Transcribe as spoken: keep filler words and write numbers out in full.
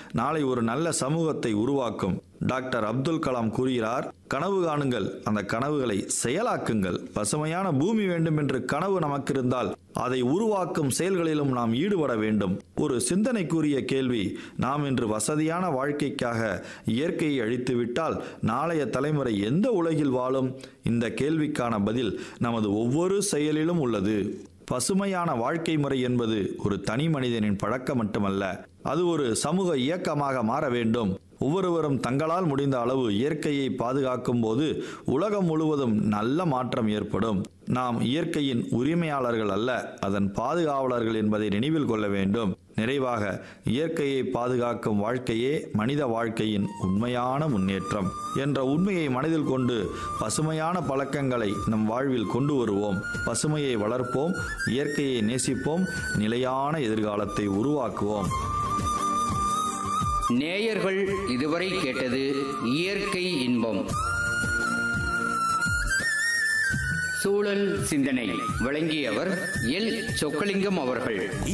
நாளை ஒரு நல்ல சமூகத்தை உருவாக்கும். டாக்டர் அப்துல் கலாம் கூறுகிறார், கனவு காணுங்கள், அந்த கனவுகளை செயலாக்குங்கள். பசுமையான பூமி வேண்டும் என்று கனவு நமக்கு இருந்தால் அதை உருவாக்கும் செயல்களிலும் நாம் ஈடுபட வேண்டும். ஒரு சிந்தனைக்குரிய கேள்வி, நாம் இன்று வசதியான வாழ்க்கைக்காக இயற்கையை அழித்துவிட்டால் நாளைய தலைமுறை எந்த உலகில் வாழும்? இந்த கேள்விக்கான பதில் நமது ஒவ்வொரு செயலிலும் உள்ளது. பசுமையான வாழ்க்கை முறை என்பது ஒரு தனி மனிதனின் பழக்கம் மட்டுமல்ல, அது ஒரு சமூக இயக்கமாக மாற வேண்டும். ஒவ்வொருவரும் தங்களால் முடிந்த அளவு இயற்கையை பாதுகாக்கும் போது உலகம் முழுவதும் நல்ல மாற்றம் ஏற்படும். நாம் இயற்கையின் உரிமையாளர்கள் அல்ல, அதன் பாதுகாவலர்கள் என்பதை நினைவில் கொள்ள வேண்டும். நிறைவாக, இயற்கையை பாதுகாக்கும் வாழ்க்கையே மனித வாழ்க்கையின் உண்மையான முன்னேற்றம் என்ற உண்மையை மனதில் கொண்டு பசுமையான பழக்கங்களை நம் வாழ்வில் கொண்டு வருவோம். பசுமையை வளர்ப்போம், இயற்கையை நேசிப்போம், நிலையான எதிர்காலத்தை உருவாக்குவோம். நேயர்கள் இதுவரை கேட்டது இயற்கை இன்பம். சூழல் சிந்தனை வழங்கியவர் எல் சொக்கலிங்கம் அவர்கள்.